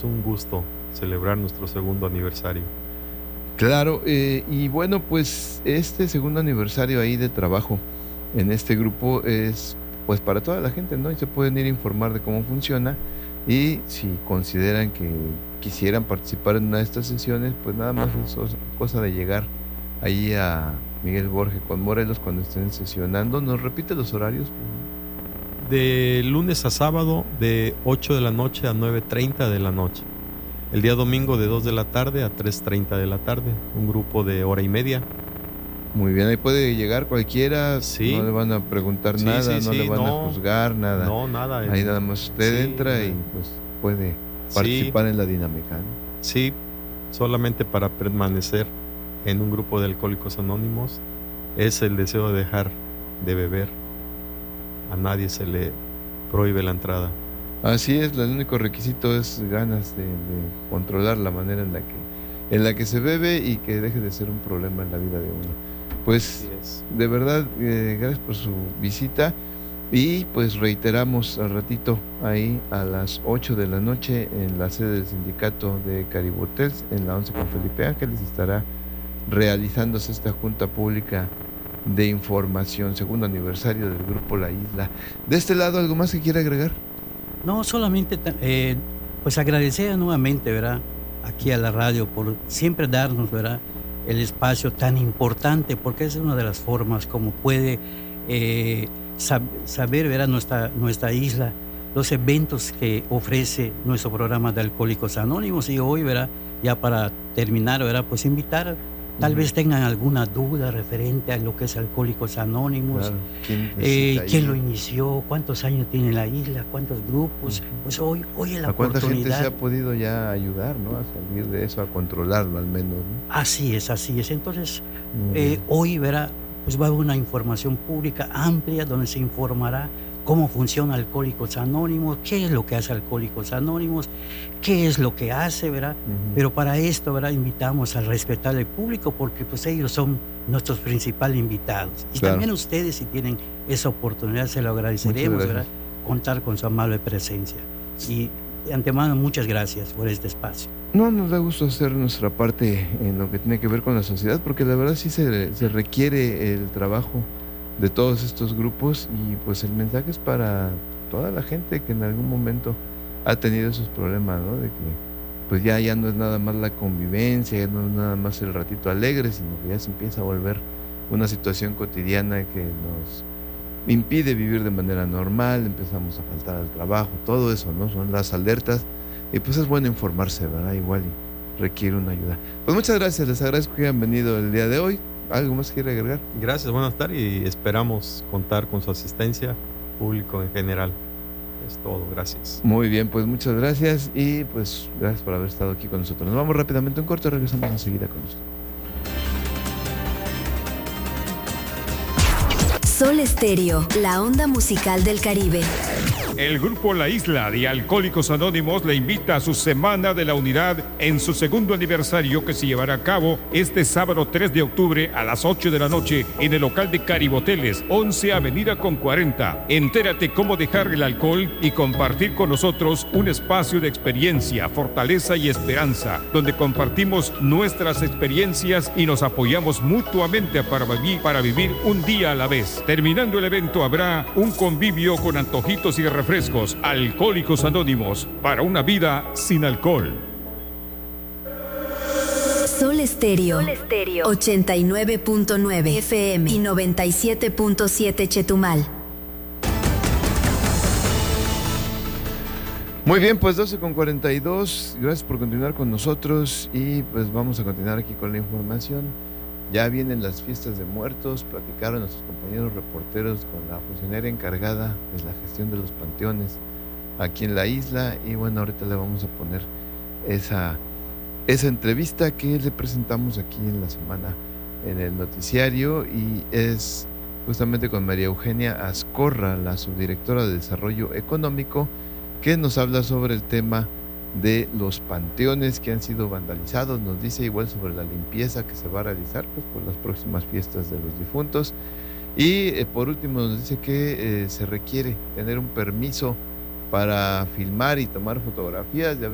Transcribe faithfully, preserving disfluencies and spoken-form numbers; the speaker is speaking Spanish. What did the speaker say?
es un gusto celebrar nuestro segundo aniversario. Claro, eh, y bueno, pues este segundo aniversario ahí de trabajo en este grupo es pues para toda la gente, ¿no? Y se pueden ir a informar de cómo funciona, y si consideran que quisieran participar en una de estas sesiones, pues nada más es cosa de llegar ahí a Miguel Borge con Morelos cuando estén sesionando. ¿Nos repite los horarios? De lunes a sábado, de ocho de la noche a nueve treinta de la noche. El día domingo de dos de la tarde a tres treinta de la tarde. Un grupo de hora y media. Muy bien, ahí puede llegar cualquiera, sí. No le van a preguntar sí, nada, sí, no sí, le van no, a juzgar, nada. No, nada. Ahí nada más usted sí, entra y pues puede participar sí. en la dinámica, ¿no? Sí, solamente para permanecer en un grupo de Alcohólicos Anónimos es el deseo de dejar de beber. A nadie se le prohíbe la entrada. Así es, el único requisito es ganas de, de controlar la manera en la que en la que se bebe y que deje de ser un problema en la vida de uno. Pues de verdad, eh, gracias por su visita, y pues reiteramos al ratito ahí a las ocho de la noche en la sede del sindicato de Caribe Hotels, en la once con Felipe Ángeles, estará realizándose esta junta pública de información, segundo aniversario del grupo La Isla. De este lado, ¿algo más que quiera agregar? No, solamente eh, pues agradecer nuevamente, ¿verdad?, aquí a la radio por siempre darnos, ¿verdad?, el espacio tan importante, porque es una de las formas como puede eh, sab- saber, ¿verdad?, nuestra, nuestra isla, los eventos que ofrece nuestro programa de Alcohólicos Anónimos. Y hoy, ¿verdad?, ya para terminar, ¿verdad?, pues invitar, tal uh-huh. vez tengan alguna duda referente a lo que es Alcohólicos Anónimos, claro. ¿Quién, eh, ¿quién lo inició? ¿Cuántos años tiene la isla? ¿Cuántos grupos? Uh-huh. Pues hoy, hoy es la ¿A cuánta oportunidad. gente se ha podido ya ayudar, ¿no?, a salir de eso, a controlarlo al menos, ¿no? Así es, así es. Entonces, uh-huh. eh, hoy, ¿verdad?, pues va a haber una información pública amplia donde se informará cómo funciona Alcohólicos Anónimos, qué es lo que hace Alcohólicos Anónimos, qué es lo que hace, ¿verdad? Uh-huh. Pero para esto, ¿verdad?, invitamos al respetar al público, porque pues ellos son nuestros principales invitados. Y claro. también ustedes, si tienen esa oportunidad, se lo agradeceremos, ¿verdad?, contar con su amable presencia. Y de antemano, muchas gracias por este espacio. No, nos da gusto hacer nuestra parte en lo que tiene que ver con la sociedad, porque la verdad sí se, se requiere el trabajo de todos estos grupos, y pues el mensaje es para toda la gente que en algún momento ha tenido esos problemas, ¿no?, de que pues ya, ya no es nada más la convivencia, ya no es nada más el ratito alegre, sino que ya se empieza a volver una situación cotidiana que nos impide vivir de manera normal, empezamos a faltar al trabajo, todo eso, ¿no?, son las alertas, y pues es bueno informarse, ¿verdad?, igual y requiere una ayuda. Pues muchas gracias, les agradezco que hayan venido el día de hoy. ¿Algo más quiere agregar? Gracias, buenas tardes, y esperamos contar con su asistencia, público en general. Es todo, gracias. Muy bien, pues muchas gracias, y pues gracias por haber estado aquí con nosotros. Nos vamos rápidamente a un corte, regresamos enseguida con usted. Sol Estéreo, la onda musical del Caribe. El grupo La Isla de Alcohólicos Anónimos le invita a su Semana de la Unidad en su segundo aniversario, que se llevará a cabo este sábado tres de octubre a las ocho de la noche en el local de Caribe Hoteles, once Avenida con cuarenta. Entérate cómo dejar el alcohol y compartir con nosotros un espacio de experiencia, fortaleza y esperanza, donde compartimos nuestras experiencias y nos apoyamos mutuamente para vivir, para vivir un día a la vez. Terminando el evento habrá un convivio con antojitos y refrescos. Alcohólicos Anónimos, para una vida sin alcohol. Sol Estéreo, Sol Estéreo, ochenta y nueve punto nueve F M y noventa y siete punto siete Chetumal. Muy bien, pues doce con cuarenta y dos, gracias por continuar con nosotros, y pues vamos a continuar aquí con la información. Ya vienen las fiestas de muertos, platicaron nuestros compañeros reporteros con la funcionaria encargada de la gestión de los panteones aquí en la isla, y bueno, ahorita le vamos a poner esa, esa entrevista que le presentamos aquí en la semana en el noticiario, y es justamente con María Eugenia Azcorra, la subdirectora de Desarrollo Económico, que nos habla sobre el tema de los panteones que han sido vandalizados. Nos dice igual sobre la limpieza que se va a realizar pues por las próximas fiestas de los difuntos, y eh, por último nos dice que eh, se requiere tener un permiso para filmar y tomar fotografías. Ya